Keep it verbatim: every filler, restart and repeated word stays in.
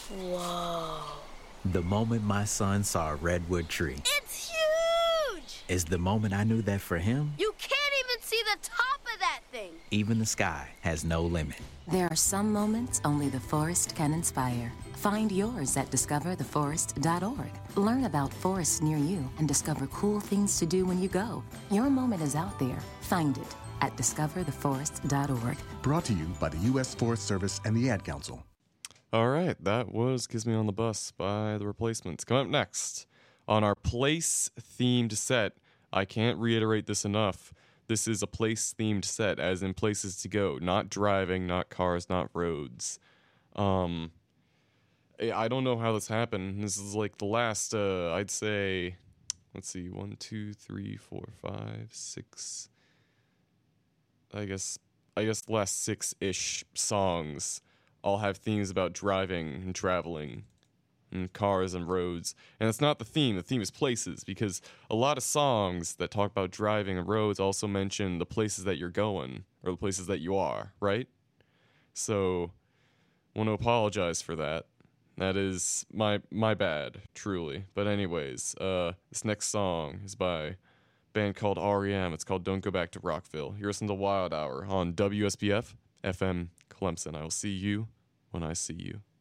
Whoa. The moment my son saw a redwood tree It's huge! is the moment I knew that for him, You can't even see the top of that thing. even the sky has no limit. There are some moments only the forest can inspire. Find yours at discover the forest dot org. Learn about forests near you and discover cool things to do when you go. Your moment is out there. Find it at discover the forest dot org. Brought to you by the U S Forest Service and the Ad Council. All right, that was Kiss Me on the Bus by The Replacements. Coming up next on our place-themed set, I can't reiterate this enough. This is a place-themed set, as in places to go, not driving, not cars, not roads. Um, I I don't know how this happened. This is like the last, uh, I'd say, let's see, one, two, three, four, five, six. I guess, I guess the last six-ish songs all have themes about driving and traveling and cars and roads. And it's not the theme. The theme is places, because a lot of songs that talk about driving and roads also mention the places that you're going or the places that you are, right? So I want to apologize for that. That is my my bad, truly. But anyways, uh, this next song is by a band called R E M. It's called Don't Go Back to Rockville. You're listening to Wild Hour on W S B F F M Clemson. I will see you when I see you.